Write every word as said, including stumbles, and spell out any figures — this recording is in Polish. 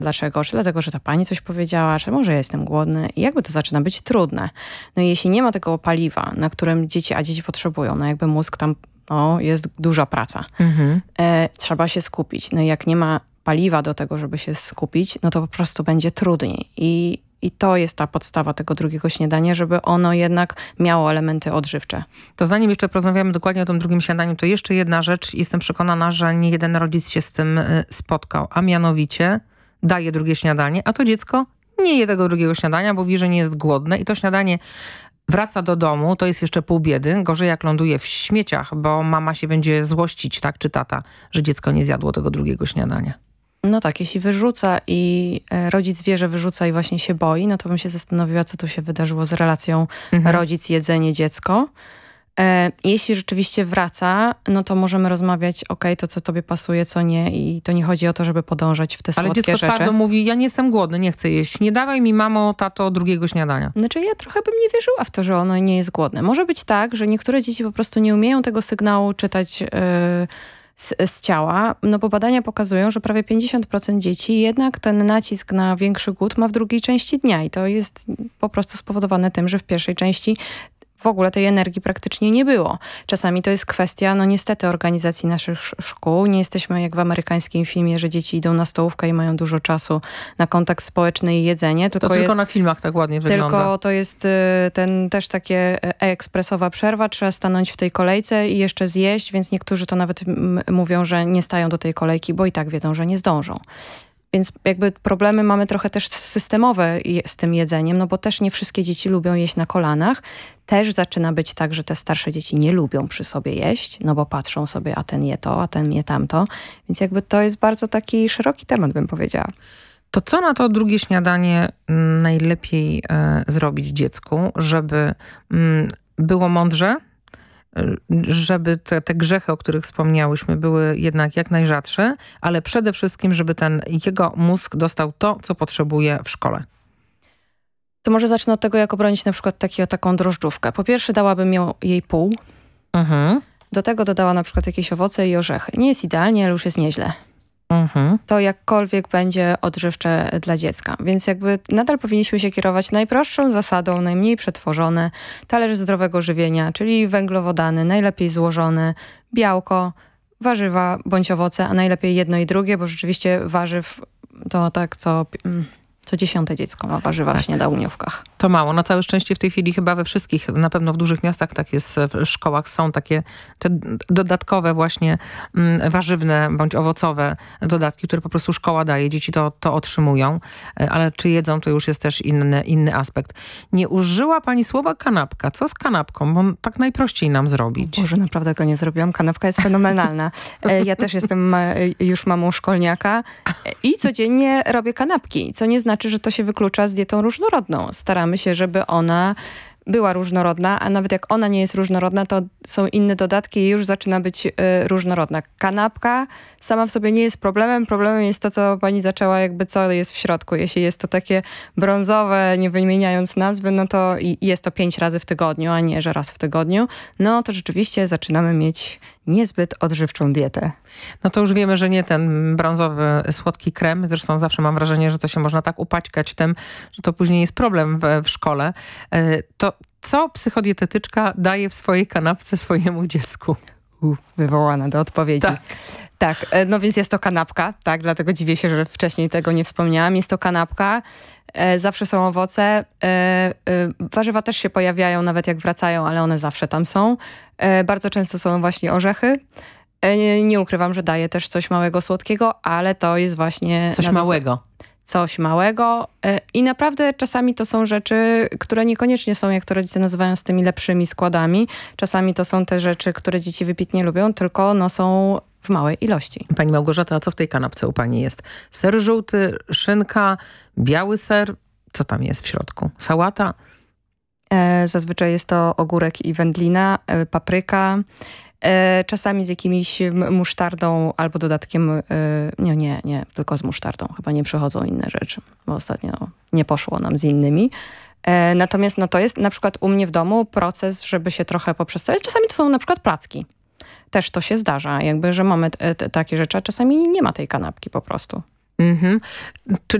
Dlaczego? Czy dlatego, że ta pani coś powiedziała, czy może ja jestem głodny? I jakby to zaczyna być trudne. No i jeśli nie ma tego paliwa, na którym dzieci, a dzieci potrzebują, no jakby mózg tam, no jest duża praca. Mhm. E, trzeba się skupić. No i jak nie ma paliwa do tego, żeby się skupić, no to po prostu będzie trudniej. I, i to jest ta podstawa tego drugiego śniadania, żeby ono jednak miało elementy odżywcze. To zanim jeszcze porozmawiamy dokładnie o tym drugim śniadaniu, to jeszcze jedna rzecz. Jestem przekonana, że nie jeden rodzic się z tym spotkał, a mianowicie daje drugie śniadanie, a to dziecko nie je tego drugiego śniadania, bo wie, że nie jest głodne i to śniadanie wraca do domu, to jest jeszcze pół biedy. Gorzej jak ląduje w śmieciach, bo mama się będzie złościć, tak, czy tata, że dziecko nie zjadło tego drugiego śniadania. No tak, jeśli wyrzuca i rodzic wie, że wyrzuca i właśnie się boi, no to bym się zastanowiła, co tu się wydarzyło z relacją mhm. rodzic, jedzenie, dziecko. E, jeśli rzeczywiście wraca, no to możemy rozmawiać, okej, okay, to co tobie pasuje, co nie i to nie chodzi o to, żeby podążać w te Ale słodkie rzeczy. Ale dziecko twardo mówi, ja nie jestem głodny, nie chcę jeść. Nie dawaj mi, mamo, tato, drugiego śniadania. Znaczy ja trochę bym nie wierzyła w to, że ono nie jest głodne. Może być tak, że niektóre dzieci po prostu nie umieją tego sygnału czytać yy, z, z ciała, no bo badania pokazują, że prawie pięćdziesiąt procent dzieci jednak ten nacisk na większy głód ma w drugiej części dnia i to jest po prostu spowodowane tym, że w pierwszej części w ogóle tej energii praktycznie nie było. Czasami to jest kwestia, no niestety, organizacji naszych szkół. Nie jesteśmy jak w amerykańskim filmie, że dzieci idą na stołówkę i mają dużo czasu na kontakt społeczny i jedzenie. Tylko to tylko jest, na filmach tak ładnie wygląda. Tylko to jest ten też takie ekspresowa przerwa. Trzeba stanąć w tej kolejce i jeszcze zjeść, więc niektórzy to nawet mówią, że nie stają do tej kolejki, bo i tak wiedzą, że nie zdążą. Więc jakby problemy mamy trochę też systemowe z tym jedzeniem, no bo też nie wszystkie dzieci lubią jeść na kolanach. Też zaczyna być tak, że te starsze dzieci nie lubią przy sobie jeść, no bo patrzą sobie, a ten je to, a ten je tamto. Więc jakby to jest bardzo taki szeroki temat, bym powiedziała. To co na to drugie śniadanie najlepiej e, zrobić dziecku, żeby mm, było mądrze, żeby te, te grzechy, o których wspomniałyśmy, były jednak jak najrzadsze, ale przede wszystkim, żeby ten jego mózg dostał to, co potrzebuje w szkole? To może zacznę od tego, jak obronić na przykład taki, taką drożdżówkę. Po pierwsze dałabym ją, jej pół. Mhm. Do tego dodała na przykład jakieś owoce i orzechy. Nie jest idealnie, ale już jest nieźle. Mhm. To jakkolwiek będzie odżywcze dla dziecka. Więc jakby nadal powinniśmy się kierować najprostszą zasadą, najmniej przetworzone, talerz zdrowego żywienia, czyli węglowodany, najlepiej złożone, białko, warzywa bądź owoce, a najlepiej jedno i drugie, bo rzeczywiście warzyw to tak co... Co dziesiąte dziecko ma warzywa tak. w śniadaniówkach. To mało. Na całe szczęście w tej chwili chyba we wszystkich, na pewno w dużych miastach tak jest, w szkołach są takie te dodatkowe właśnie mm, warzywne bądź owocowe dodatki, które po prostu szkoła daje. Dzieci to, to otrzymują, ale czy jedzą, to już jest też inny, inny aspekt. Nie użyła pani słowa kanapka. Co z kanapką? Bo tak najprościej nam zrobić. Boże, naprawdę go nie zrobiłam. Kanapka jest fenomenalna. Ja też jestem już mamą szkolniaka i codziennie robię kanapki, co nie znaczy, że to się wyklucza z dietą różnorodną. Staramy się, żeby ona była różnorodna, a nawet jak ona nie jest różnorodna, to są inne dodatki i już zaczyna być y, różnorodna. Kanapka sama w sobie nie jest problemem. Problemem jest to, co pani zaczęła, jakby co jest w środku. Jeśli jest to takie brązowe, nie wymieniając nazwy, no to i jest to pięć razy w tygodniu, a nie, że raz w tygodniu, no to rzeczywiście zaczynamy mieć niezbyt odżywczą dietę. No to już wiemy, że nie ten brązowy, słodki krem. Zresztą zawsze mam wrażenie, że to się można tak upaćkać tym, że to później jest problem w, w szkole. To co psychodietetyczka daje w swojej kanapce swojemu dziecku? U, wywołana do odpowiedzi. Tak. Tak, no więc jest to kanapka, tak, dlatego dziwię się, że wcześniej tego nie wspomniałam. Jest to kanapka, e, zawsze są owoce, e, e, warzywa też się pojawiają, nawet jak wracają, ale one zawsze tam są. E, bardzo często są właśnie orzechy. E, nie, nie ukrywam, że daję też coś małego, słodkiego, ale to jest właśnie... Coś małego. Coś małego e, i naprawdę czasami to są rzeczy, które niekoniecznie są, jak to rodzice nazywają, z tymi lepszymi składami. Czasami to są te rzeczy, które dzieci wybitnie lubią, tylko no są w małej ilości. Pani Małgorzata, a co w tej kanapce u pani jest? Ser żółty, szynka, biały ser. Co tam jest w środku? Sałata? E, zazwyczaj jest to ogórek i wędlina, e, papryka, e, czasami z jakimiś musztardą albo dodatkiem, e, nie, nie, nie, tylko z musztardą. Chyba nie przychodzą inne rzeczy, bo ostatnio nie poszło nam z innymi. E, natomiast no to jest na przykład u mnie w domu proces, żeby się trochę poprzestawiać. Czasami to są na przykład placki. Też to się zdarza, jakby, że mamy t- t- takie rzeczy, a czasami nie ma tej kanapki po prostu. Mhm. Czyli